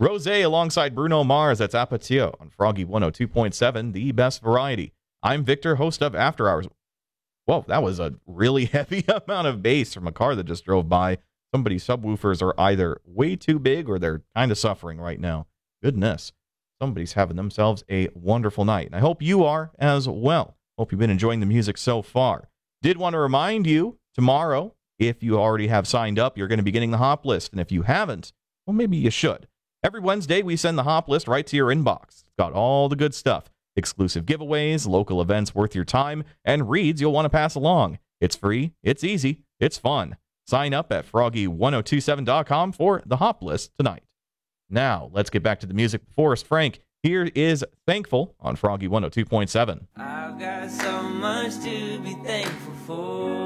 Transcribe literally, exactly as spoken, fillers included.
Rosé alongside Bruno Mars. That's Apatio on Froggy one oh two point seven, the best variety. I'm Victor, host of After Hours. Whoa, that was a really heavy amount of bass from a car that just drove by. Somebody's subwoofers are either way too big or they're kind of suffering right now. Goodness. Somebody's having themselves a wonderful night. And I hope you are as well. Hope you've been enjoying the music so far. Did want to remind you, tomorrow, if you already have signed up, you're going to be getting the hop list. And if you haven't, well, maybe you should. Every Wednesday, we send the hop list right to your inbox. It's got all the good stuff. Exclusive giveaways, local events worth your time, and reads you'll want to pass along. It's free, it's easy, it's fun. Sign up at froggy one oh two seven dot com for the hop list tonight. Now, let's get back to the music. Forrest Frank, here is Thankful on Froggy one oh two point seven. I've got so much to be thankful for.